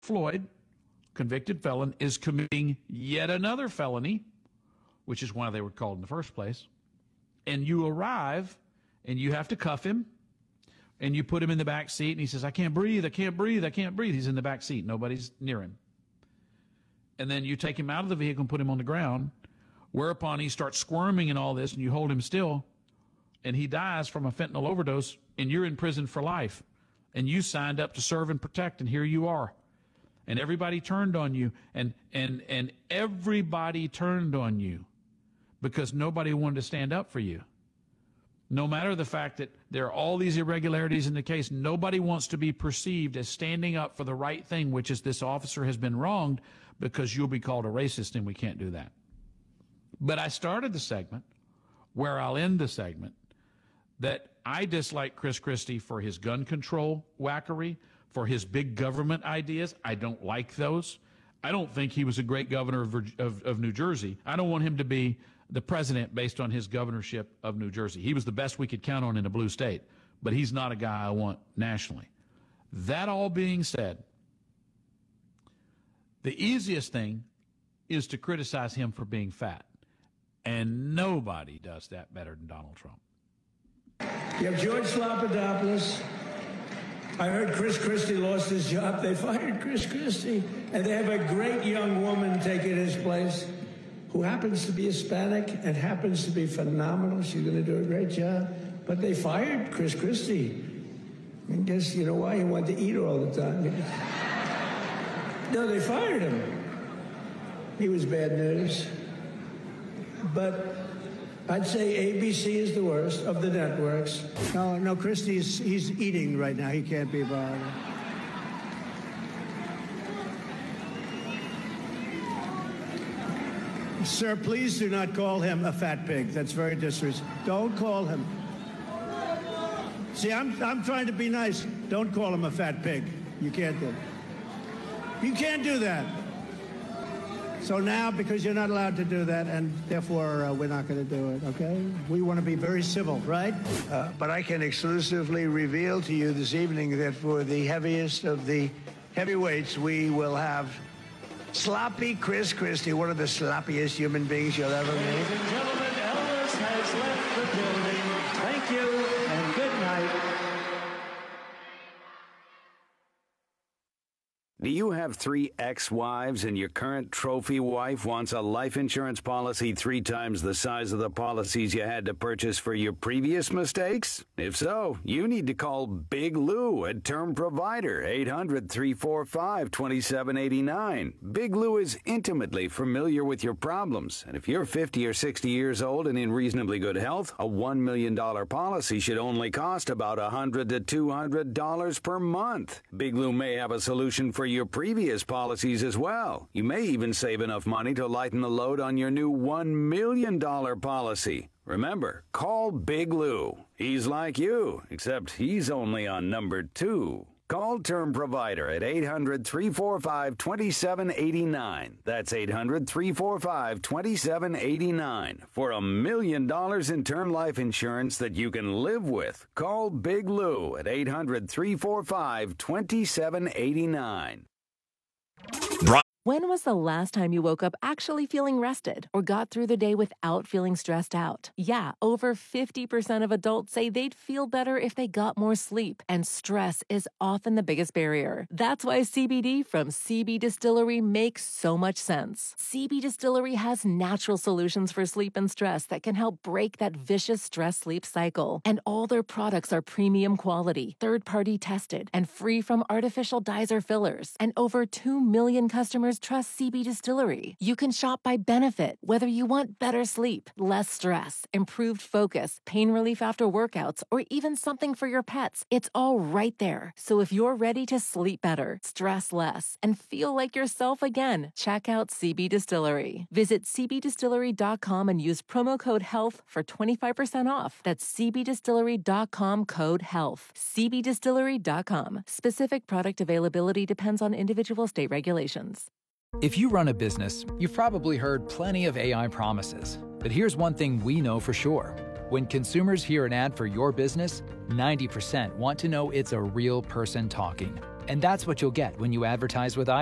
Floyd, convicted felon, is committing yet another felony, which is why they were called in the first place. And you arrive, and you have to cuff him, and you put him in the back seat, and he says, I can't breathe, I can't breathe, I can't breathe. He's in the back seat. Nobody's near him. And then you take him out of the vehicle and put him on the ground, whereupon he starts squirming and all this, and you hold him still, and he dies from a fentanyl overdose, and you're in prison for life. And you signed up to serve and protect, and here you are. And everybody turned on you, and everybody turned on you because nobody wanted to stand up for you. No matter the fact that there are all these irregularities in the case, nobody wants to be perceived as standing up for the right thing, which is this officer has been wronged, because you'll be called a racist, and we can't do that. But I started the segment where I'll end the segment that I dislike Chris Christie for his gun control wackery, for his big government ideas. I don't like those. I don't think he was a great governor of New Jersey. I don't want him to be the president based on his governorship of New Jersey. He was the best we could count on in a blue state, but he's not a guy I want nationally. That all being said, the easiest thing is to criticize him for being fat, and nobody does that better than Donald Trump. You have George Papadopoulos. I heard Chris Christie lost his job. They fired Chris Christie, and they have a great young woman taking his place who happens to be Hispanic and happens to be phenomenal. She's going to do a great job. But they fired Chris Christie. I guess you know why? He wanted to eat all the time. No, they fired him. He was bad news. But I'd say ABC is the worst of the networks. No, Christie's, he's eating right now. He can't be bothered. Sir, please do not call him a fat pig. That's very disrespectful. Don't call him. See, I'm trying to be nice. Don't call him a fat pig. You can't do it. You can't do that. So now, because you're not allowed to do that, and therefore we're not going to do it, okay? We want to be very civil, right? But I can exclusively reveal to you this evening that for the heaviest of the heavyweights, we will have sloppy Chris Christie, one of the sloppiest human beings you'll ever meet. Ladies and gentlemen, Elvis has left the building. Thank you, and good night. Do you have 3 ex-wives and your current trophy wife wants a life insurance policy 3 times the size of the policies you had to purchase for your previous mistakes? If so, you need to call Big Lou at Term Provider, 800-345-2789. Big Lou is intimately familiar with your problems, and if you're 50 or 60 years old and in reasonably good health, a $1 million policy should only cost about $100 to $200 per month. Big Lou may have a solution for your previous policies as well. You may even save enough money to lighten the load on your new $1 million policy. Remember, call Big Lou. He's like you, except he's only on number 2. Call Term Provider at 800-345-2789. That's 800-345-2789 for $1 million in term life insurance that you can live with. Call Big Lou at 800-345-2789. When was the last time you woke up actually feeling rested or got through the day without feeling stressed out? Yeah, over 50% of adults say they'd feel better if they got more sleep, and stress is often the biggest barrier. That's why CBD from CB Distillery makes so much sense. CB Distillery has natural solutions for sleep and stress that can help break that vicious stress-sleep cycle. And all their products are premium quality, third-party tested, and free from artificial dyes or fillers. And over 2 million customers trust CB Distillery. You can shop by benefit, whether you want better sleep, less stress, improved focus, pain relief after workouts, or even something for your pets. It's all right there. So if you're ready to sleep better, stress less, and feel like yourself again, check out CB Distillery. Visit cbdistillery.com and use promo code HEALTH for 25% off. That's cbdistillery.com, code HEALTH. cbdistillery.com. Specific product availability depends on individual state regulations. If you run a business, you've probably heard plenty of AI promises. But here's one thing we know for sure. When consumers hear an ad for your business, 90% want to know it's a real person talking. And that's what you'll get when you advertise with